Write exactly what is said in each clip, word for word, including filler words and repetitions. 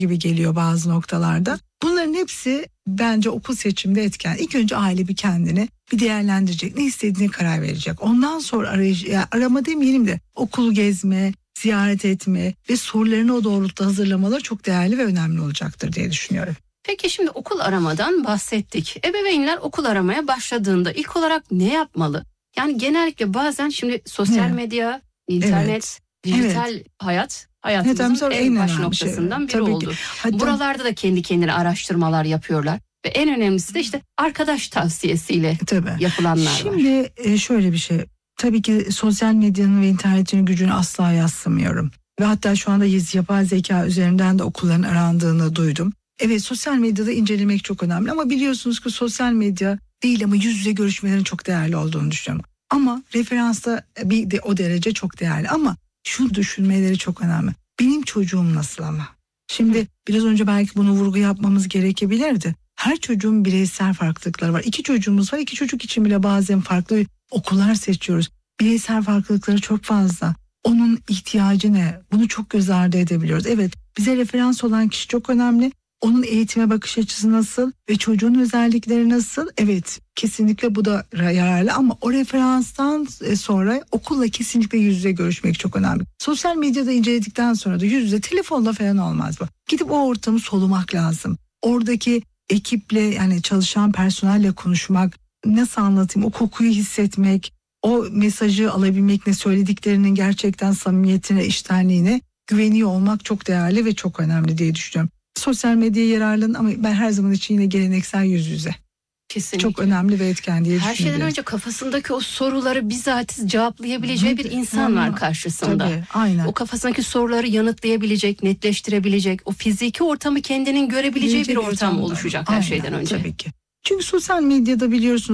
gibi geliyor bazı noktalarda. Bunların hepsi bence okul seçiminde etken. İlk önce aile bir kendini bir değerlendirecek. Ne istediğine karar verecek. Ondan sonra arayış, yani arama demeyelim de okulu gezme, ziyaret etme ve sorularını o doğrultuda hazırlamaları çok değerli ve önemli olacaktır diye düşünüyorum. Peki şimdi okul aramadan bahsettik. Ebeveynler okul aramaya başladığında ilk olarak ne yapmalı? Yani genellikle bazen şimdi sosyal Evet. medya, internet, Evet. dijital Evet. hayat hayatımızın Evet, en en baş önemli noktasından şey. biri Tabii oldu. ki. Hatta... Buralarda da kendi kendine araştırmalar yapıyorlar. Ve en önemlisi de işte arkadaş tavsiyesiyle Tabii. yapılanlar Şimdi, var. Şimdi şöyle bir şey. Tabii ki sosyal medyanın ve internetin gücünü asla yadsımıyorum. Ve hatta şu anda yapay zeka üzerinden de okulların arandığını duydum. Evet, sosyal medyada incelemek çok önemli ama biliyorsunuz ki sosyal medya değil ama yüz yüze görüşmelerin çok değerli olduğunu düşünüyorum. Ama referansta bir de o derece çok değerli ama şu düşünmeleri çok önemli. Benim çocuğum nasıl ama? Şimdi biraz önce belki bunu vurgu yapmamız gerekebilirdi. Her çocuğun bireysel farklılıkları var. İki çocuğumuz var. İki çocuk için bile bazen farklı okullar seçiyoruz. Bireysel farklılıkları çok fazla. Onun ihtiyacı ne? Bunu çok göz ardı edebiliyoruz. Evet, bize referans olan kişi çok önemli. Onun eğitime bakış açısı nasıl ve çocuğun özellikleri nasıl? Evet, kesinlikle bu da yararlı ama o referanstan sonra okulla kesinlikle yüz yüze görüşmek çok önemli. Sosyal medyada inceledikten sonra da yüz yüze telefonla falan olmaz bu. Gidip o ortamı solumak lazım. Oradaki ekiple, yani çalışan personelle konuşmak, nasıl anlatayım, o kokuyu hissetmek, o mesajı alabilmek, ne söylediklerinin gerçekten samimiyetine, içtenliğine güveniyor olmak çok değerli ve çok önemli diye düşünüyorum. Sosyal medyaya yararlanın ama ben her zaman için yine geleneksel yüz yüze. Kesinlikle. Çok önemli ve etken diye her düşünüyorum. Her şeyden önce kafasındaki o soruları bizatiz cevaplayabileceği bir insan var karşısında. Tabii, aynen. O kafasındaki soruları yanıtlayabilecek, netleştirebilecek, o fiziki ortamı kendinin görebileceği Bilecek bir ortam oluşacak her aynen, şeyden önce. Tabii ki. Çünkü sosyal medyada biliyorsunuz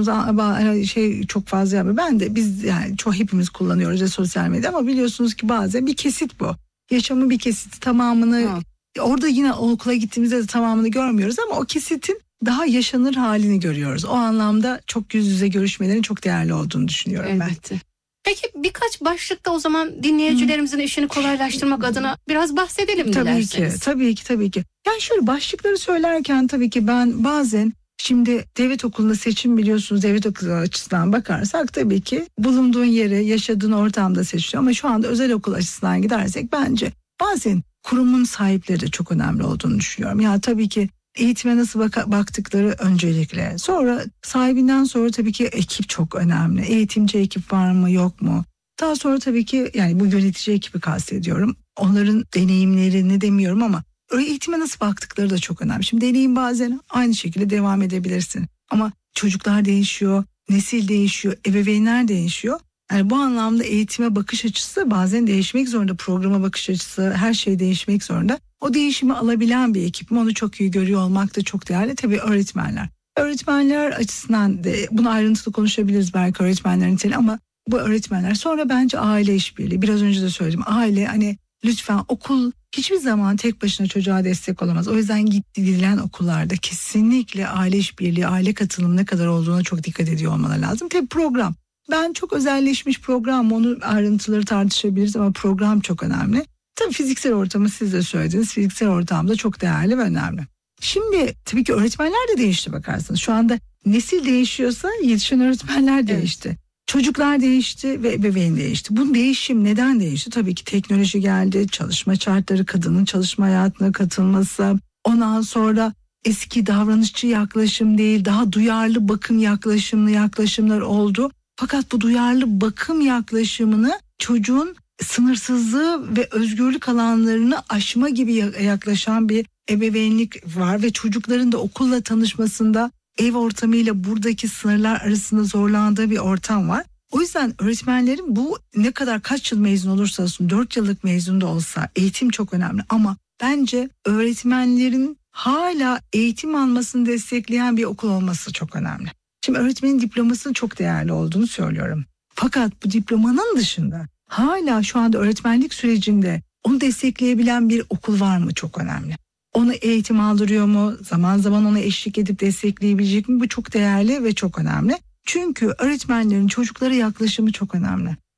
şey çok fazla yapıyor. Ben de biz yani çok hepimiz kullanıyoruz ya sosyal medya ama biliyorsunuz ki bazen bir kesit bu. Yaşamın bir kesiti tamamını ha. Orada yine okula gittiğimizde de tamamını görmüyoruz ama o kesitin daha yaşanır halini görüyoruz. O anlamda çok yüz yüze görüşmelerin çok değerli olduğunu düşünüyorum Elbette. ben. Peki birkaç başlıkta o zaman dinleyicilerimizin işini kolaylaştırmak adına biraz bahsedelim tabii dilerseniz. Ki, tabii ki, tabii ki. Yani şöyle başlıkları söylerken tabii ki ben bazen şimdi devlet okulunda seçim biliyorsunuz devlet okulu açısından bakarsak tabii ki bulunduğun yeri, yaşadığın ortamda seçiyor. Ama şu anda özel okul açısından gidersek bence bazen kurumun sahipleri de çok önemli olduğunu düşünüyorum. Ya tabii ki eğitime nasıl bak- baktıkları öncelikle. Sonra sahibinden sonra tabii ki ekip çok önemli. Eğitimci ekip var mı yok mu? Daha sonra tabii ki yani bu yönetici ekibi kastediyorum. Onların deneyimlerini demiyorum ama eğitime nasıl baktıkları da çok önemli. Şimdi deneyim bazen aynı şekilde devam edebilirsin. Ama çocuklar değişiyor, nesil değişiyor, ebeveynler değişiyor. Yani bu anlamda eğitime bakış açısı bazen değişmek zorunda. Programa bakış açısı, her şey değişmek zorunda. O değişimi alabilen bir ekip mi onu çok iyi görüyor olmak da çok değerli. Tabii öğretmenler. Öğretmenler açısından da bunu ayrıntılı konuşabiliriz belki öğretmenlerin niteliği ama bu öğretmenler. Sonra bence aile işbirliği. Biraz önce de söyledim. Aile hani lütfen okul hiçbir zaman tek başına çocuğa destek olamaz. O yüzden gidilen okullarda kesinlikle aile işbirliği, aile katılımı ne kadar olduğuna çok dikkat ediyor olmaları lazım. Tabii program. Ben çok özelleşmiş program, onu ayrıntıları tartışabiliriz ama program çok önemli. Tabii fiziksel ortamı siz de söylediniz. Fiziksel ortamda çok değerli ve önemli. Şimdi tabii ki öğretmenler de değişti bakarsınız. Şu anda nesil değişiyorsa yetişen öğretmenler değişti. Evet. Çocuklar değişti ve ebeveyn değişti. Bu değişim neden değişti? Tabii ki teknoloji geldi, çalışma şartları, kadının çalışma hayatına katılması. Ondan sonra eski davranışçı yaklaşım değil, daha duyarlı bakım yaklaşımlı yaklaşımlar oldu. Fakat bu duyarlı bakım yaklaşımını çocuğun sınırsızlığı ve özgürlük alanlarını aşma gibi yaklaşan bir ebeveynlik var ve çocukların da okulla tanışmasında ev ortamıyla buradaki sınırlar arasında zorlandığı bir ortam var. O yüzden öğretmenlerin bu ne kadar kaç yıl mezun olursa olsun dört yıllık mezun da olsa eğitim çok önemli ama bence öğretmenlerin hala eğitim almasını destekleyen bir okul olması çok önemli. Şimdi öğretmenin diplomasının çok değerli olduğunu söylüyorum. Fakat bu diplomanın dışında hala şu anda öğretmenlik sürecinde onu destekleyebilen bir okul var mı çok önemli. Onu eğitim aldırıyor mu? Zaman zaman ona eşlik edip destekleyebilecek mi? Bu çok değerli ve çok önemli. Çünkü öğretmenlerin çocuklara yaklaşımı çok önemli.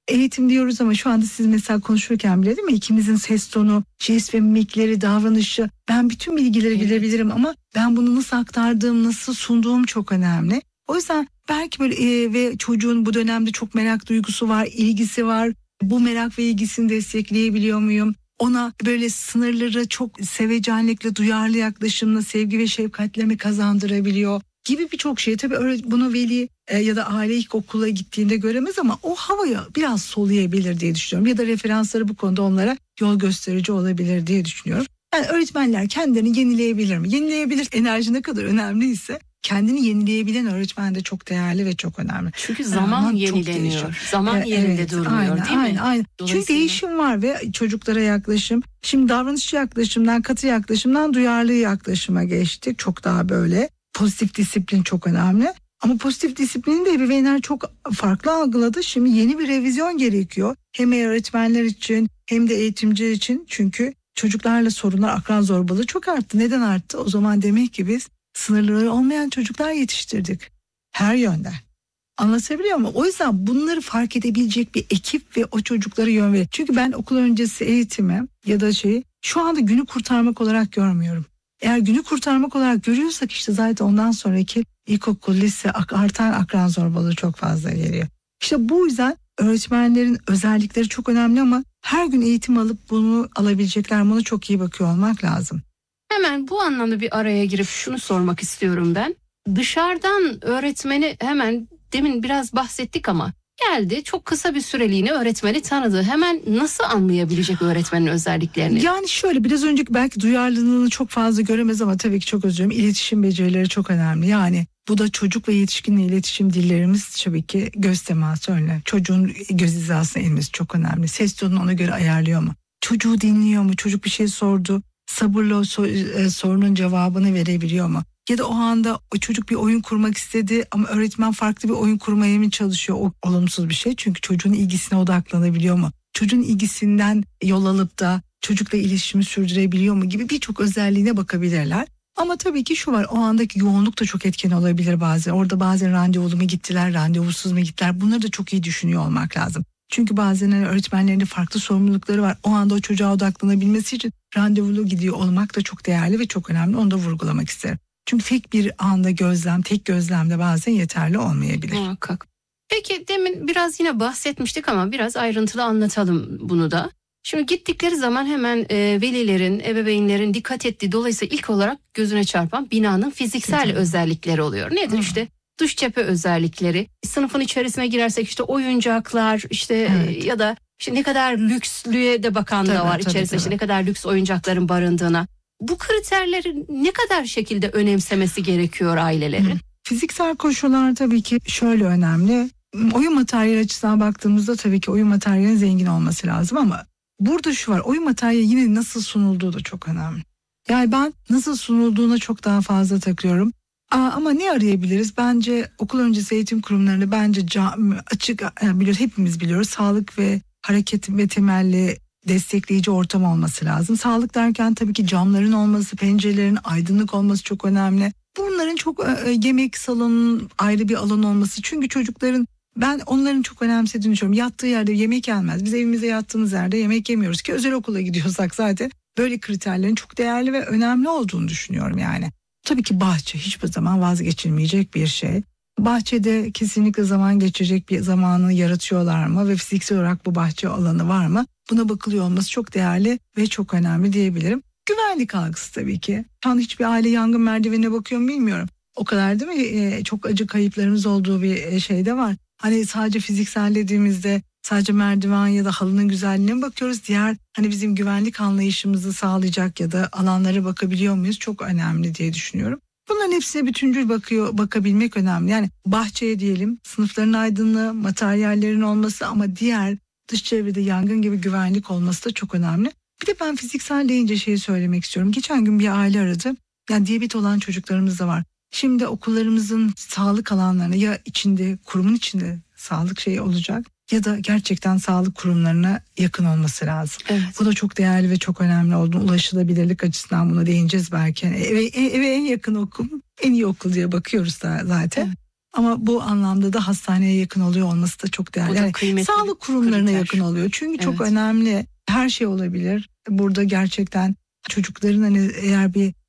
eğitim diyoruz ama şu anda siz mesela konuşurken bile değil mi? İkimizin ses tonu, jest ve mimikleri, davranışı. Ben bütün bilgileri Evet. bilebilirim ama ben bunu nasıl aktardığım, nasıl sunduğum çok önemli. O yüzden belki böyle e, ve çocuğun bu dönemde çok merak duygusu var, ilgisi var. Bu merak ve ilgisini destekleyebiliyor muyum? Ona böyle sınırları çok sevecenlikle, duyarlı yaklaşımla, sevgi ve şefkatle mi kazandırabiliyor gibi birçok şey. Tabii öyle bunu veli e, ya da aile ilk okula gittiğinde göremez ama o havayı biraz soluyabilir diye düşünüyorum. Ya da referansları bu konuda onlara yol gösterici olabilir diye düşünüyorum. Yani öğretmenler kendilerini yenileyebilir mi? Yenileyebilir, enerji ne kadar önemliyse kendini yenileyebilen öğretmen de çok değerli ve çok önemli. Çünkü zaman Zaman çok yenileniyor. değişiyor. Zaman Ee, yerinde evet, durmuyor aynen, değil mi? aynen, aynen. Çünkü Dolayısıyla- değişim var ve çocuklara yaklaşım. Şimdi davranışçı yaklaşımdan, katı yaklaşımdan duyarlı yaklaşıma geçtik. Çok daha böyle pozitif disiplin çok önemli. Ama pozitif disiplini de ebeveynler çok farklı algıladı. Şimdi yeni bir revizyon gerekiyor. Hem öğretmenler için hem de eğitimciler için. Çünkü çocuklarla sorunlar, akran zorbalığı çok arttı. Neden arttı? O zaman demek ki biz sınırları olmayan çocuklar yetiştirdik. Her yönden. Anlatabiliyor muyum? O yüzden bunları fark edebilecek bir ekip ve o çocuklara yön verir. Çünkü ben okul öncesi eğitimi ya da şeyi şu anda günü kurtarmak olarak görmüyorum. Eğer günü kurtarmak olarak görüyorsak işte zaten ondan sonraki ilkokul, lise artan akran zorbalığı çok fazla geliyor. İşte bu yüzden öğretmenlerin özellikleri çok önemli ama her gün eğitim alıp bunu alabilecekler, buna çok iyi bakıyor olmak lazım. Hemen bu anlamda bir araya girip şunu sormak istiyorum ben. Dışarıdan öğretmeni hemen demin biraz bahsettik ama geldi çok kısa bir süreliğine öğretmeni tanıdı. Hemen nasıl anlayabilecek öğretmenin özelliklerini? Yani şöyle biraz önceki belki duyarlılığını çok fazla göremez ama tabii ki çok özür dilerim. İletişim becerileri çok önemli. Yani bu da çocuk ve yetişkinle iletişim dillerimiz tabii ki göz teması önemli. Çocuğun göz hizasına inmesi çok önemli. Ses tonunu ona göre ayarlıyor mu? Çocuğu dinliyor mu? Çocuk bir şey sordu. Sabırla o so- e, sorunun cevabını verebiliyor mu? Ya da o anda o çocuk bir oyun kurmak istedi ama öğretmen farklı bir oyun kurmaya mı çalışıyor? O olumsuz bir şey. Çünkü çocuğun ilgisine odaklanabiliyor mu? Çocuğun ilgisinden yol alıp da çocukla iletişimi sürdürebiliyor mu gibi birçok özelliğine bakabilirler. Ama tabii ki şu var, o andaki yoğunluk da çok etken olabilir bazen. Orada bazen randevulu mu gittiler, randevusuz mu gittiler? Bunları da çok iyi düşünüyor olmak lazım. Çünkü bazen öğretmenlerin de farklı sorumlulukları var. O anda o çocuğa odaklanabilmesi için randevulu gidiyor olmak da çok değerli ve çok önemli. Onu da vurgulamak isterim. Çünkü tek bir anda gözlem, tek gözlemde bazen yeterli olmayabilir. Muhakkak. Peki demin biraz yine bahsetmiştik ama biraz ayrıntılı anlatalım bunu da. Şimdi gittikleri zaman hemen e, velilerin, ebeveynlerin dikkat ettiği, dolayısıyla ilk olarak gözüne çarpan binanın fiziksel Kesinlikle. özellikleri oluyor. Nedir? Hı. İşte dış cephe özellikleri, sınıfın içerisine girersek işte oyuncaklar, işte Evet. e, ya da işte ne kadar lükslüğe de bakan da Tabii, var tabii, içerisinde, işte tabii. ne kadar lüks oyuncakların barındığına. Bu kriterleri ne kadar şekilde önemsemesi gerekiyor ailelerin? Hı. Fiziksel koşullar tabii ki şöyle önemli. Oyun materyali açısından baktığımızda tabii ki oyun materyalinin zengin olması lazım ama burada şu var, oyun materyali yine nasıl sunulduğu da çok önemli. Yani ben nasıl sunulduğuna çok daha fazla takıyorum. Aa, ama ne arayabiliriz? Bence okul öncesi eğitim kurumlarını bence cam, açık yani biliyoruz, hepimiz biliyoruz, sağlık ve hareket ve temelli destekleyici ortam olması lazım. Sağlık derken tabii ki camların olması, pencerelerin aydınlık olması çok önemli. Bunların çok e, yemek salonunun ayrı bir alan olması. Çünkü çocukların, ben onların çok önemsediğini düşünüyorum. Yattığı yerde yemek yenmez. Biz evimize yattığımız yerde yemek yemiyoruz ki özel okula gidiyorsak zaten böyle kriterlerin çok değerli ve önemli olduğunu düşünüyorum yani. Tabii ki bahçe hiçbir zaman vazgeçilmeyecek bir şey. Bahçede kesinlikle zaman geçirecek bir zamanı yaratıyorlar mı ve fiziksel olarak bu bahçe alanı var mı? Buna bakılıyor olması çok değerli ve çok önemli diyebilirim. Güvenlik algısı tabii ki. Şu an hiçbir aile yangın merdivenine bakıyor mu bilmiyorum. O kadar değil mi? Ee, çok acı kayıplarımız olduğu bir şey de var. Hani sadece fiziksel dediğimizde sadece merdiven ya da halının güzelliğine mi bakıyoruz? Diğer hani bizim güvenlik anlayışımızı sağlayacak ya da alanlara bakabiliyor muyuz? Çok önemli diye düşünüyorum. Bunların hepsine bütüncül bakıyor, bakabilmek önemli. Yani bahçeye diyelim, sınıfların aydınlığı, materyallerin olması ama diğer dış çevrede yangın gibi güvenlik olması da çok önemli. Bir de ben fiziksel deyince şeyi söylemek istiyorum. Geçen gün bir aile aradı. Yani diyabet olan çocuklarımız da var. Şimdi okullarımızın sağlık alanlarına ya içinde, kurumun içinde sağlık şeyi olacak ya da gerçekten sağlık kurumlarına yakın olması lazım. Evet. Bu da çok değerli ve çok önemli oldu. Ulaşılabilirlik açısından buna değineceğiz belki. Yani eve, eve en yakın okul, en iyi okul diye bakıyoruz da zaten. Evet. Ama bu anlamda da hastaneye yakın oluyor olması da çok değerli. O da Yani kıymetli sağlık bir kurumlarına kriter. yakın oluyor. Çünkü çok Evet. önemli. Her şey olabilir. Burada gerçekten çocukların hani eğer bir